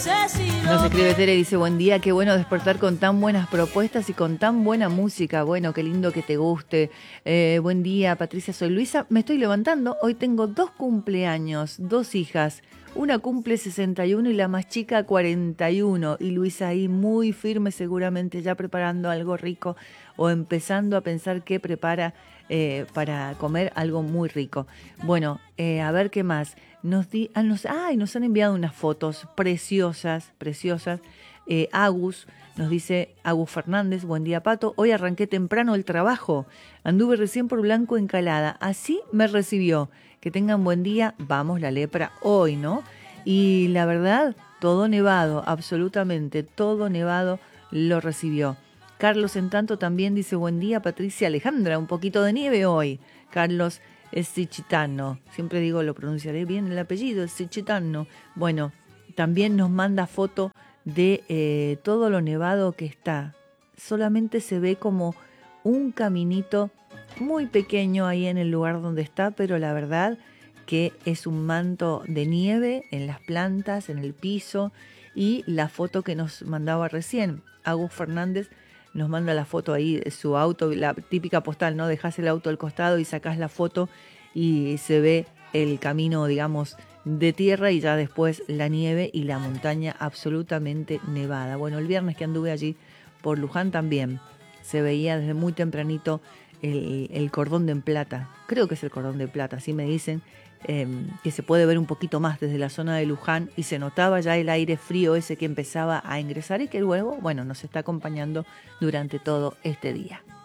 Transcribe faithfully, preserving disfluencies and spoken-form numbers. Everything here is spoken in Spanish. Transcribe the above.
Nos escribe Tere, dice, buen día, qué bueno despertar con tan buenas propuestas y con tan buena música. Bueno, qué lindo que te guste. Eh, buen día, Patricia, soy Luisa. Me estoy levantando. Hoy tengo dos cumpleaños, dos hijas. Una cumple sesenta y uno y la más chica cuarenta y uno. Y Luisa ahí muy firme, seguramente ya preparando algo rico o empezando a pensar qué prepara eh, para comer algo muy rico. Bueno, eh, a ver qué más. Nos di, ah, nos, ay, nos han enviado unas fotos preciosas, preciosas. Eh, Agus, nos dice Agus Fernández, buen día Pato, hoy arranqué temprano el trabajo, anduve recién por Blanco Encalada, así me recibió. Que tengan buen día, vamos la lepra hoy, ¿no? Y la verdad, todo nevado, absolutamente todo nevado lo recibió. Carlos, en tanto, también dice buen día Patricia Alejandra, un poquito de nieve hoy. Carlos Sichitano, siempre digo, lo pronunciaré bien el apellido, Sichitano. Bueno, también nos manda foto de eh, todo lo nevado que está. Solamente se ve como un caminito muy pequeño ahí en el lugar donde está, pero la verdad que es un manto de nieve en las plantas, en el piso, y la foto que nos mandaba recién, Agus Fernández, nos manda la foto ahí de su auto, la típica postal, ¿no? Dejás el auto al costado y sacás la foto y se ve el camino, digamos, de tierra y ya después la nieve y la montaña absolutamente nevada. Bueno, el viernes que anduve allí por Luján también se veía desde muy tempranito el, el cordón de plata. Creo que es el cordón de plata, así me dicen, eh, que se puede ver un poquito más desde la zona de Luján y se notaba ya el aire frío ese que empezaba a ingresar y que luego, bueno, nos está acompañando durante todo este día.